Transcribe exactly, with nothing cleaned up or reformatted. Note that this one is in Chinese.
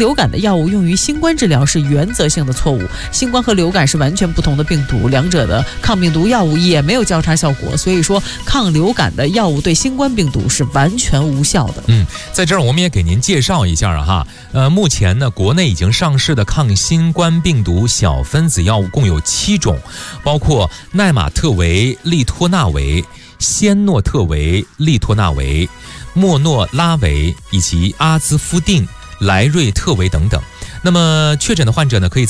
流感的药物用于新冠治疗是原则性的错误。新冠和流感是完全不同的病毒，两者的抗病毒药物也没有交叉效果，所以说抗流感的药物对新冠病毒是完全无效的。 嗯，在这儿我们也给您介绍一下啊哈，呃，目前呢，国内已经上市的抗新冠病毒小分子药物共有七种，包括奈玛特韦利托纳韦、仙诺特韦利托纳韦、莫诺拉韦以及阿兹夫定、莱瑞特韦等等。那么确诊的患者呢，可以